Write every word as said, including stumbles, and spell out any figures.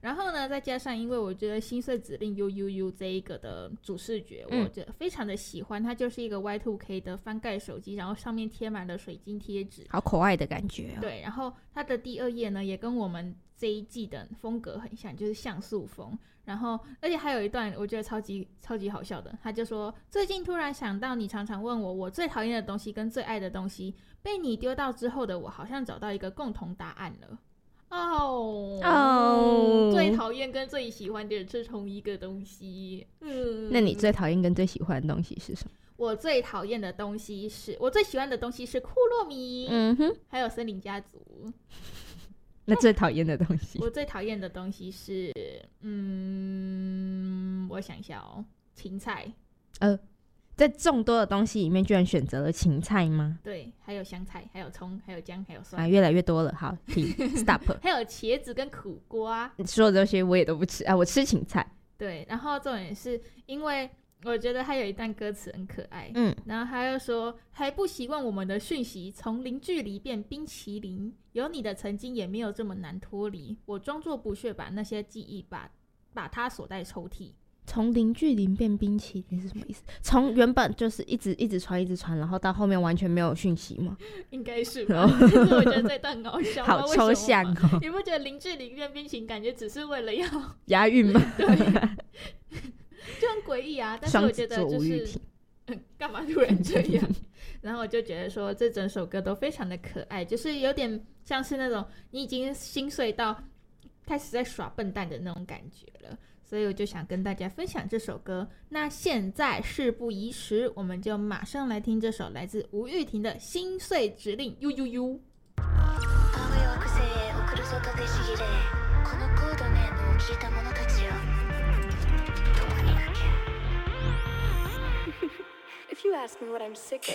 然后呢，再加上因为我觉得心碎指令 U U U 这一个的主视觉，嗯、我觉得非常的喜欢。它就是一个 Y 二 K 的翻盖手机，然后上面贴满了水晶贴纸， 好可爱的感觉、哦。 对，然后它的第二页呢，也跟我们这一季的风格很像，就是像素风。然后，而且还有一段我觉得超级超级好笑的，他就说：“最近突然想到，你常常问我我最讨厌的东西跟最爱的东西，被你丢到之后的我，好像找到一个共同答案了。”哦哦，最讨厌跟最喜欢的是同一个东西。嗯， 那你最讨厌跟最喜欢的东西是什么？ 我最讨厌的东西是我最喜欢的东西是库洛米，嗯哼，还有森林家族。 那最讨厌的东西？ 我最讨厌的东西是，嗯，我想一下哦，芹菜。 呃，在众多的东西里面，居然选择了芹菜吗？ 对，还有香菜，还有葱，还有姜，还有蒜。 啊，越来越多了。好，停 ，stop。 还有茄子跟苦瓜。 你说的这些我也都不吃啊，我吃芹菜。 对，然后重点是因为我觉得他有一段歌词很可爱，嗯，然后他又说还不习惯我们的讯息从零距离变冰淇淋，有你的曾经也没有这么难脱离，我装作不屑把那些记忆把把它锁在抽屉。 从零距离变冰淇淋是什么意思？从原本就是一直一直传一直传，然后到后面完全没有讯息吗？ 应该是吧。可是我觉得这段很好笑。 好抽象哦。 你不觉得零距离变冰淇淋感觉只是为了要押韵吗？ 对。就很诡异啊，但是我觉得就是干嘛突然这样然后我就觉得说这整首歌都非常的可爱，就是有点像是那种你已经心碎到开始在耍笨蛋的那种感觉了，所以我就想跟大家分享这首歌。那现在事不宜迟，我们就馬上来听这首来自吴玉婷的心碎指令 U U U。 If you ask me what I'm sick of,